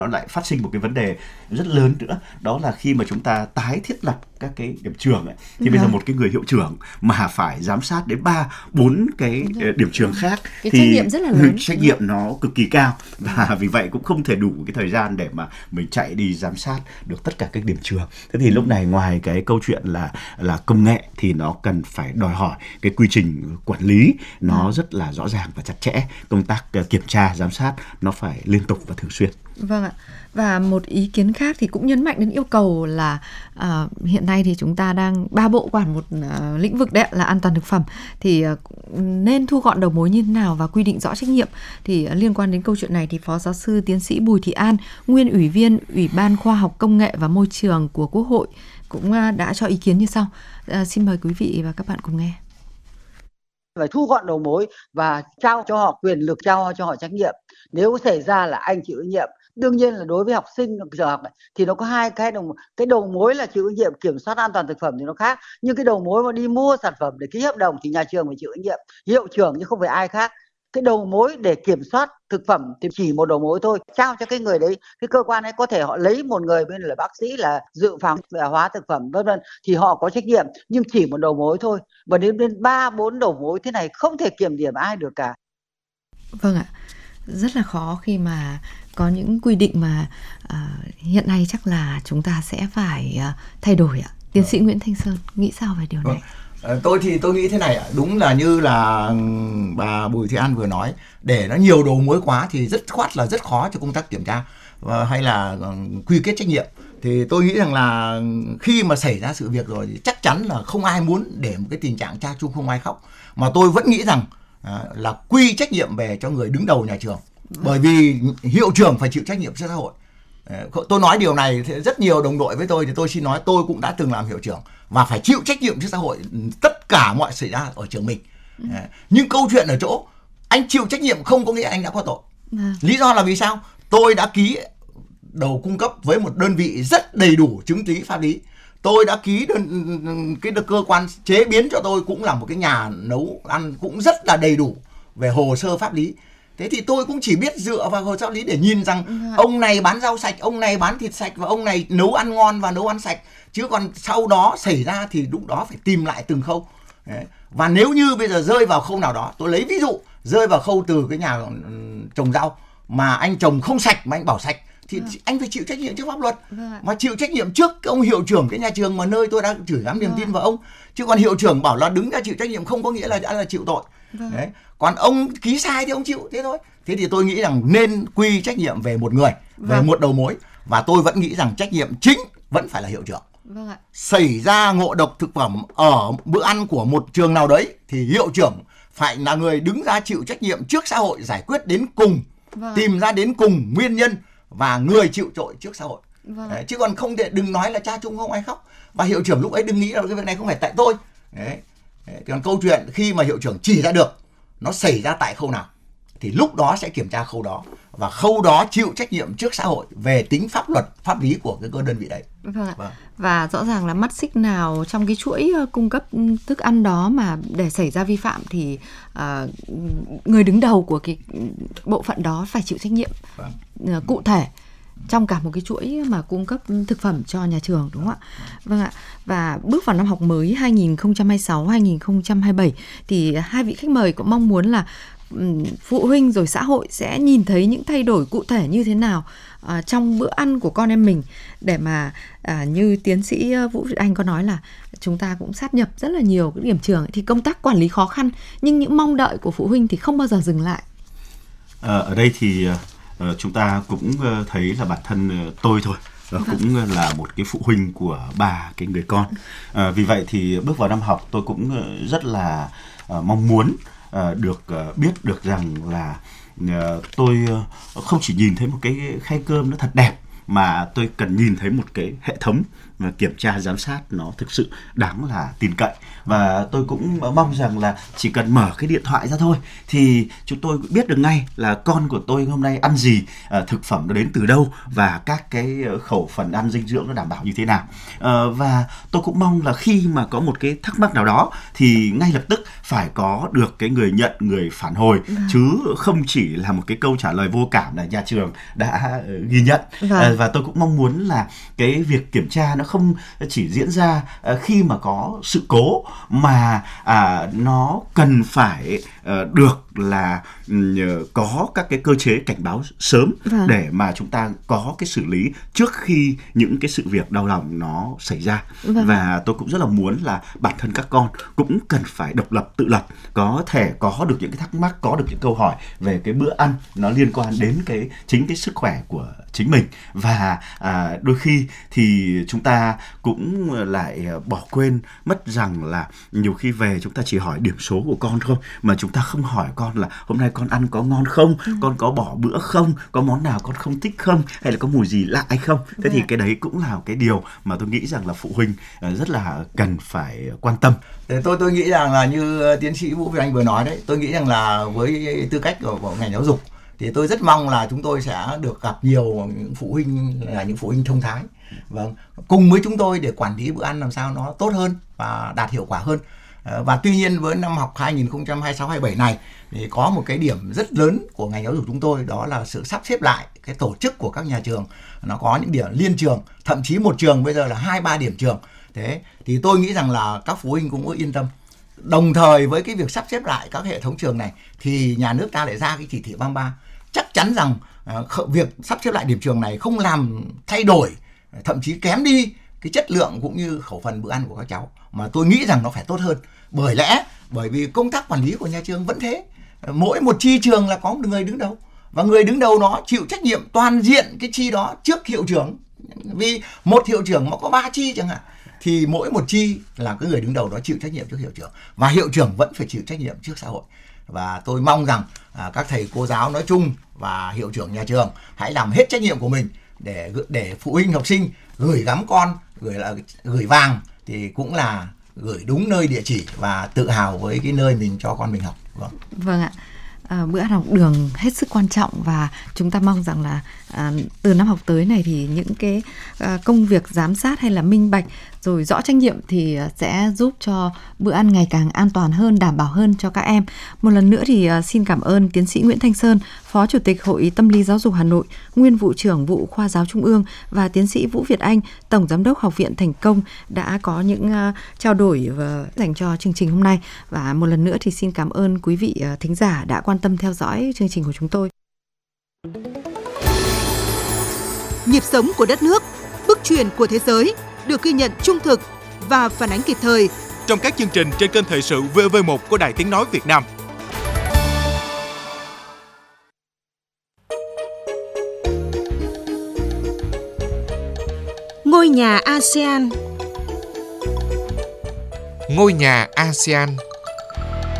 nó lại phát sinh một cái vấn đề rất lớn nữa, đó là khi mà chúng ta tái thiết lập các cái điểm trường ấy, thì bây giờ một cái người hiệu trưởng mà phải giám sát đến 3-4 cái điểm trường khác cái thì trách nhiệm rất là lớn, trách nhiệm nó cực kỳ cao, và vì vậy cũng không thể đủ cái thời gian để mà mình chạy đi giám sát được tất cả các điểm trường. Thế thì lúc này ngoài cái câu chuyện là công nghệ thì nó cần phải đòi hỏi cái quy trình quản lý nó rất là rõ ràng và chặt chẽ, công tác kiểm tra giám sát nó phải liên tục và thường xuyên. Vâng ạ. Và một ý kiến khác thì cũng nhấn mạnh đến yêu cầu là hiện nay thì chúng ta đang 3 bộ quản một lĩnh vực đấy là an toàn thực phẩm, thì nên thu gọn đầu mối như thế nào và quy định rõ trách nhiệm. Thì liên quan đến câu chuyện này thì Phó Giáo sư Tiến sĩ Bùi Thị An, nguyên Ủy viên Ủy ban Khoa học Công nghệ và Môi trường của Quốc hội cũng đã cho ý kiến như sau. Xin mời quý vị và các bạn cùng nghe. Phải thu gọn đầu mối và trao cho họ quyền lực, trao cho họ trách nhiệm. Nếu xảy ra là anh chịu trách nhiệm. Đương nhiên là đối với học sinh giờ học này, thì nó có hai cái đầu mối là chịu trách nhiệm kiểm soát an toàn thực phẩm thì nó khác, nhưng cái đầu mối mà đi mua sản phẩm để ký hợp đồng thì nhà trường phải chịu trách nhiệm, hiệu trưởng chứ không phải ai khác. Cái đầu mối để kiểm soát thực phẩm thì chỉ một đầu mối thôi, trao cho cái người đấy, cái cơ quan ấy có thể họ lấy một người bên là bác sĩ là dự phòng về hóa thực phẩm vân vân thì họ có trách nhiệm, nhưng chỉ một đầu mối thôi. Và đến 3-4 đầu mối thế này không thể kiểm điểm ai được cả. Vâng ạ, rất là khó khi mà có những quy định mà hiện nay chắc là chúng ta sẽ phải thay đổi ạ. Tiến sĩ Nguyễn Thanh Sơn nghĩ sao về điều này? Tôi nghĩ thế này ạ, đúng là như là bà Bùi Thị An vừa nói, để nó nhiều đầu mối quá thì rất khó cho công tác kiểm tra hay là quy kết trách nhiệm. Thì tôi nghĩ rằng là khi mà xảy ra sự việc rồi thì chắc chắn là không ai muốn để một cái tình trạng cha chung không ai khóc, mà tôi vẫn nghĩ rằng là quy trách nhiệm về cho người đứng đầu nhà trường, bởi vì hiệu trưởng phải chịu trách nhiệm trước xã hội. Tôi nói điều này thì rất nhiều đồng đội với tôi thì tôi xin nói tôi cũng đã từng làm hiệu trưởng và phải chịu trách nhiệm trước xã hội tất cả mọi xảy ra ở trường mình. Nhưng câu chuyện ở chỗ anh chịu trách nhiệm không có nghĩa anh đã có tội. Lý do là vì sao? Tôi đã ký đầu cung cấp với một đơn vị rất đầy đủ chứng cứ pháp lý. Tôi đã ký cái cơ quan chế biến cho tôi cũng là một cái nhà nấu ăn cũng rất là đầy đủ về hồ sơ pháp lý. Thế thì tôi cũng chỉ biết dựa vào hồ sơ pháp lý để nhìn rằng ông này bán rau sạch, ông này bán thịt sạch và ông này nấu ăn ngon và nấu ăn sạch. Chứ còn sau đó xảy ra thì lúc đó phải tìm lại từng khâu. Và nếu như bây giờ rơi vào khâu nào đó, tôi lấy ví dụ rơi vào khâu từ cái nhà trồng rau mà anh trồng không sạch mà anh bảo sạch thì anh phải chịu trách nhiệm trước pháp luật, mà chịu trách nhiệm trước cái ông hiệu trưởng cái nhà trường mà nơi tôi đã gửi gắm niềm tin vào ông. Chứ còn hiệu trưởng bảo là đứng ra chịu trách nhiệm không có nghĩa là đã là chịu tội. Đấy. Còn ông ký sai thì ông chịu thế thôi. Thế thì tôi nghĩ rằng nên quy trách nhiệm về một người, về một đầu mối, và tôi vẫn nghĩ rằng trách nhiệm chính vẫn phải là hiệu trưởng. Xảy ra ngộ độc thực phẩm ở bữa ăn của một trường nào đấy thì hiệu trưởng phải là người đứng ra chịu trách nhiệm trước xã hội, giải quyết đến cùng, tìm ra đến cùng nguyên nhân và người chịu tội trước xã hội. Đấy, chứ còn không thể đừng nói là cha chung không ai khóc, và hiệu trưởng lúc ấy đừng nghĩ là cái việc này không phải tại tôi. Đấy. Còn câu chuyện khi mà hiệu trưởng chỉ ra được nó xảy ra tại khâu nào thì lúc đó sẽ kiểm tra khâu đó, và khâu đó chịu trách nhiệm trước xã hội về tính pháp luật, pháp lý của cái cơ đơn vị đấy. Và rõ ràng là mắt xích nào trong cái chuỗi cung cấp thức ăn đó mà để xảy ra vi phạm thì người đứng đầu của cái bộ phận đó phải chịu trách nhiệm cụ thể trong cả một cái chuỗi mà cung cấp thực phẩm cho nhà trường, đúng không ạ? Vâng ạ. Và bước vào năm học mới 2026-2027 thì hai vị khách mời cũng mong muốn là phụ huynh rồi xã hội sẽ nhìn thấy những thay đổi cụ thể như thế nào trong bữa ăn của con em mình, để mà như tiến sĩ Vũ Việt Anh có nói là chúng ta cũng sát nhập rất là nhiều cái điểm trường thì công tác quản lý khó khăn, nhưng những mong đợi của phụ huynh thì không bao giờ dừng lại. Ở đây thì chúng ta cũng thấy là bản thân tôi thôi cũng là một cái phụ huynh của 3 cái người con. Vì vậy thì bước vào năm học tôi cũng rất là mong muốn được biết được rằng là tôi không chỉ nhìn thấy một cái khay cơm nó thật đẹp mà tôi cần nhìn thấy một cái hệ thống mà kiểm tra giám sát nó thực sự đáng là tin cậy. Và tôi cũng mong rằng là chỉ cần mở cái điện thoại ra thôi thì chúng tôi biết được ngay là con của tôi hôm nay ăn gì, thực phẩm nó đến từ đâu và các cái khẩu phần ăn dinh dưỡng nó đảm bảo như thế nào. Và tôi cũng mong là khi mà có một cái thắc mắc nào đó thì ngay lập tức phải có được cái người nhận, người phản hồi, chứ không chỉ là một cái câu trả lời vô cảm là nhà trường đã ghi nhận. Và tôi cũng mong muốn là cái việc kiểm tra nó không chỉ diễn ra khi mà có sự cố, mà nó cần phải được là có các cái cơ chế cảnh báo sớm để mà chúng ta có cái xử lý trước khi những cái sự việc đau lòng nó xảy ra. Và tôi cũng rất là muốn là bản thân các con cũng cần phải độc lập, tự lập, có thể có được những cái thắc mắc, có được những câu hỏi về cái bữa ăn nó liên quan đến chính cái sức khỏe của chính mình. Và đôi khi thì chúng ta cũng lại bỏ quên mất rằng là nhiều khi về chúng ta chỉ hỏi điểm số của con thôi, mà chúng ta không hỏi con là hôm nay con ăn có ngon không, con có bỏ bữa không, có món nào con không thích không, hay là có mùi gì lạ hay không. Thế thì cái đấy cũng là cái điều mà tôi nghĩ rằng là phụ huynh rất là cần phải quan tâm. Tôi nghĩ rằng là như tiến sĩ Vũ Việt Anh vừa nói đấy, tôi nghĩ rằng là với tư cách của ngành giáo dục thì tôi rất mong là chúng tôi sẽ được gặp nhiều những phụ huynh là những phụ huynh thông thái, vâng, cùng với chúng tôi để quản lý bữa ăn làm sao nó tốt hơn và đạt hiệu quả hơn. Và tuy nhiên với năm học 2026-27 này thì có một cái điểm rất lớn của ngành giáo dục chúng tôi, đó là sự sắp xếp lại cái tổ chức của các nhà trường. Nó có những điểm liên trường, thậm chí một trường bây giờ là 2-3 điểm trường. Thế thì tôi nghĩ rằng là các phụ huynh cũng có yên tâm. Đồng thời với cái việc sắp xếp lại các hệ thống trường này thì nhà nước ta lại ra cái chỉ thị 33. Chắc chắn rằng việc sắp xếp lại điểm trường này không làm thay đổi, thậm chí kém đi cái chất lượng cũng như khẩu phần bữa ăn của các cháu, mà tôi nghĩ rằng nó phải tốt hơn. Bởi vì công tác quản lý của nhà trường vẫn thế. Mỗi một chi trường là có một người đứng đầu, và người đứng đầu nó chịu trách nhiệm toàn diện cái chi đó trước hiệu trưởng. Vì một hiệu trưởng mà có 3 chi chẳng hạn, thì mỗi một chi là cái người đứng đầu đó chịu trách nhiệm trước hiệu trưởng, và hiệu trưởng vẫn phải chịu trách nhiệm trước xã hội. Và tôi mong rằng các thầy cô giáo nói chung và hiệu trưởng nhà trường hãy làm hết trách nhiệm của mình để phụ huynh học sinh gửi gắm con, gửi vàng thì cũng là gửi đúng nơi địa chỉ và tự hào với cái nơi mình cho con mình học. Vâng ạ. Bữa ăn học đường hết sức quan trọng, và chúng ta mong rằng là từ năm học tới này thì những cái công việc giám sát hay là minh bạch rồi rõ trách nhiệm thì sẽ giúp cho bữa ăn ngày càng an toàn hơn, đảm bảo hơn cho các em. Một lần nữa thì xin cảm ơn tiến sĩ Nguyễn Thanh Sơn, Phó Chủ tịch Hội Tâm lý Giáo dục Hà Nội, nguyên vụ trưởng vụ Khoa Giáo Trung ương, và tiến sĩ Vũ Việt Anh, Tổng Giám đốc Học viện Thành Công đã có những trao đổi dành cho chương trình hôm nay. Và một lần nữa thì xin cảm ơn quý vị thính giả đã quan tâm theo dõi chương trình của chúng tôi. Nhịp sống của đất nước, bước chuyển của thế giới được ghi nhận trung thực và phản ánh kịp thời trong các chương trình trên kênh Thời sự VV1 của Đài Tiếng nói Việt Nam. Ngôi nhà ASEAN. Ngôi nhà ASEAN.